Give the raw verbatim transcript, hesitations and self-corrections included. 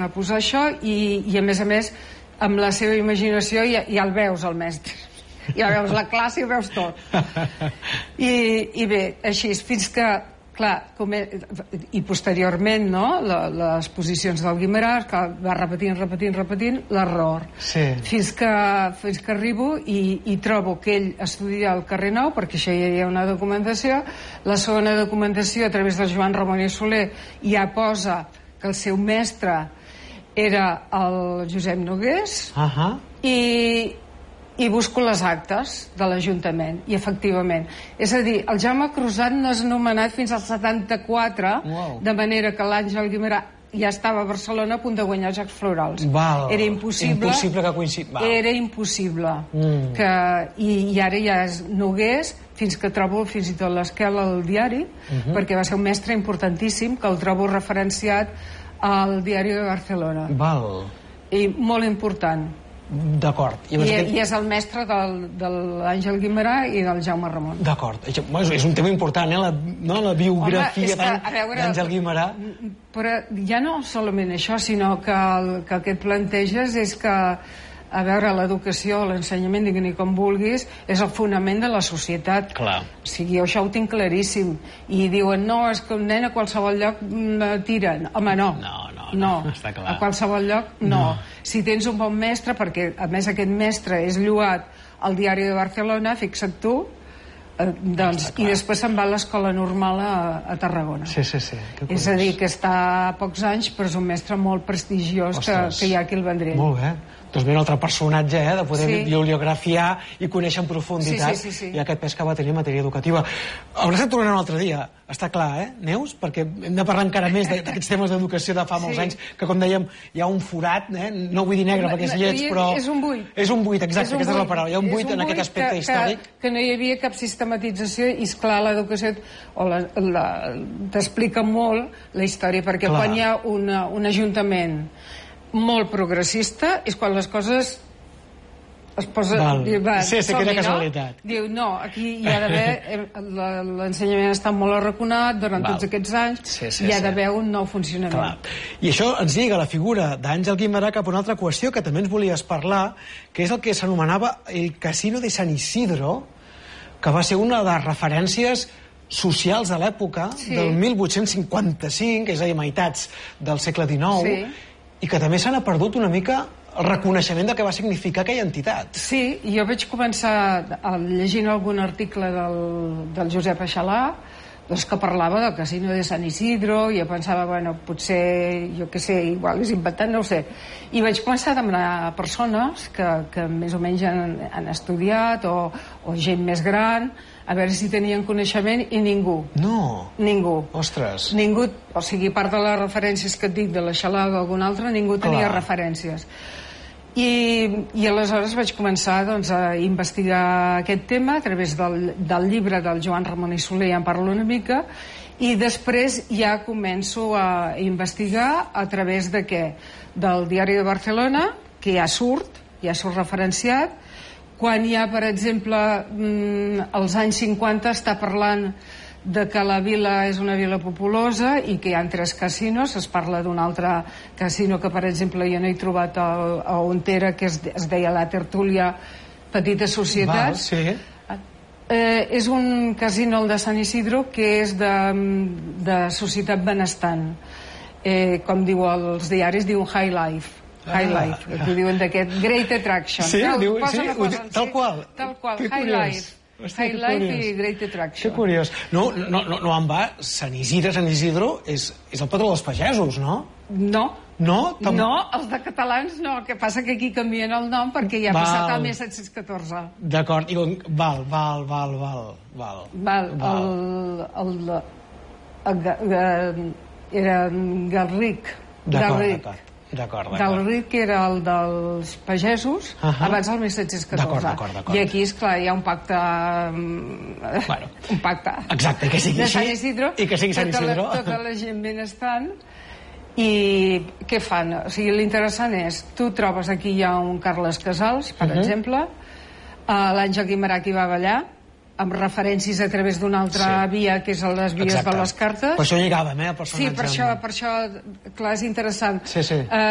a posar això i, i a més a més, amb la seva imaginació ja, ja el veus, el mestre. Ja veus la classe i ho veus tot. I, i bé, així, fins que, clar, com he, i posteriorment, no?, la, les posicions del Guimerà, que va repetint, repetint, repetint, l'error. Sí. Fins que, fins que arribo i, i trobo que ell estudia al carrer Nou, perquè això ja hi ha una documentació. La segona documentació, a través de Joan Ramon i Soler, ja posa que el seu mestre era el Josep Nogués, uh -huh. i, i busco les actes de l'Ajuntament, i efectivament. És a dir, el Jaume Crusat no és nomenat fins al setanta-quatre, wow. de manera que l'Àngel Guimerà ja estava a Barcelona a punt de guanyar els Jocs Florals. Val. Era impossible. Impossible que coincidís. Era impossible. Mm. Que, i, I ara ja és Nogués, fins que trobo fins i tot l'esquela al diari, uh -huh. perquè va ser un mestre importantíssim, que el trobo referenciat al Diari de Barcelona. Val. I molt important. D'acord. I, aquest... I és el mestre del, de l'Àngel Guimerà i del Jaume Ramon. D'acord. És un tema important, eh? La, no? La biografia d'Àngel Guimerà. Però ja no solament això, sinó que el que aquest planteges és que, a veure, l'educació, l'ensenyament, digui-ne com vulguis, és el fonament de la societat. Clar. O sigui, jo això ho tinc claríssim. I diuen, no, és que un nen a qualsevol lloc tira. Home, no. No, no, no. no. Està clar. A qualsevol lloc, no. no. Si tens un bon mestre, perquè a més aquest mestre és lloat al Diari de Barcelona, fixa't tu, eh, doncs, i després se'n va a l'escola normal a, a Tarragona. Sí, sí, sí. És a dir, que està a pocs anys, però és un mestre molt prestigiós que, que hi ha aquí al Vendrell. Molt bé. Doncs ve un altre personatge, eh, de poder sí. bibliografiar i conèixer en profunditat sí, sí, sí, sí. i aquest pes que va tenir en matèria educativa. Hauràs de tornar un altre dia, està clar, eh, Neus? Perquè hem de parlar encara més d'aquests temes d'educació de fa molts sí. anys, que com dèiem, hi ha un forat, eh? No vull dir negre perquè és lleig, però... És un buit. És un buit, exacte, aquesta és la paraula. Hi ha un buit un en aquest aspecte que, històric. Que, que no hi havia cap sistematització i, esclar, l'educació t'explica molt la història, perquè clar. Quan hi ha una, un ajuntament molt progressista és quan les coses es posa... Diu, va, sí, sí, quina casualitat. No? Diu, no, aquí hi ha d'haver... L'ensenyament està molt arraconat durant Val. Tots aquests anys, sí, sí, hi ha sí. d'haver un nou funcionament. Clar. I això ens lliga la figura d'Àngel Guimerà cap a una altra qüestió que també ens volies parlar, que és el que s'anomenava el Casino de San Isidro, que va ser una de les referències socials de l'època, sí. del mil vuit-cents cinquanta-cinc, és a dir, meitats del segle dinou, sí. i que també se n'ha perdut una mica el reconeixement del que va significar aquella entitat. Sí, jo vaig començar llegint algun article del, del Josep Aixalà, doncs que parlava del Casino de San Isidro, i jo pensava, bueno, potser, jo què sé, igual és inventat, no ho sé. I vaig començar a demanar a persones que, que més o menys han, han estudiat, o, o gent més gran, a veure si tenien coneixement, i ningú. No. Ningú. Ostres. Ningú, o sigui, a part de les referències que et dic de l'Aixalà o d'algun altre, ningú tenia Clar. Referències. I, i aleshores vaig començar doncs, a investigar aquest tema a través del, del llibre del Joan Ramon i Soler, ja en parlo una mica, i després ja començo a investigar a través de què? Del Diari de Barcelona, que ja surt, ja surt referenciat, quan ja, per exemple, als anys cinquanta està parlant de que la vila és una vila populosa i que hi ha tres casinos. Es parla d'un altre casino que, per exemple, jo no he trobat a, a on era, que es, es deia La Tertúlia Petita Societat. Val, sí. Eh, és un casino, el de San Isidro, que és de, de societat benestant. Eh, com diu els diaris, diu High Life. High ah. Life, que diuen d'aquest Great Attraction. Sí, tal, diu, sí, cosa, tal qual. Tal qual, que High curiós. Life. High Life i Great Attraction. Que curiós. No, no, no, no en va, Sant Isidre, Sant Isidro és, és el patró dels pagesos, no? No. No? Tam... No, els de catalans no. El que passa que aquí canvien el nom perquè ja ha val. Passat el mil set-cents catorze. D'acord. Val, val, val, val. Val, val. val. El, el, el, el, el, era Galric. D'acord, d'acord. D'acord, d'acord. Galric era el dels pagesos, uh -huh. abans del mil set-cents catorze. D'acord, d'acord. I aquí, esclar, hi ha un pacte... Bueno, un pacte. Exacte, que sigui així. Isidro, I que sigui Sant Isidro. Tota la, tota la gent benestant. I què fan? O sigui, l'interessant és, tu trobes aquí hi ha un Carles Casals, per uh -huh. exemple, uh, l'Àngel Guimerà que hi va ballar, amb referències a través d'una altra sí. via, que és les vies Exacte. De les cartes. Per això lligàvem, eh, el personatge. Sí, per això, per això, clar, és interessant. Sí, sí. Uh,